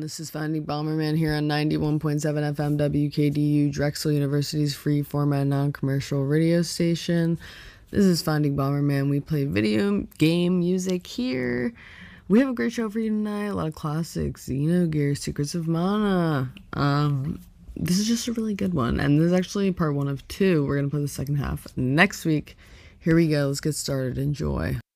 This is Finding Bomberman here on 91.7 FM WKDU, Drexel University's free format non-commercial radio station. This is Finding Bomberman. We play video game music here. We have a great show for you tonight. A lot of classics, Xenogears, Secrets of Mana. This is just a really good one, and this is actually part 1 of 2. We're going to play the second half next week. Here we go. Let's get started. Enjoy.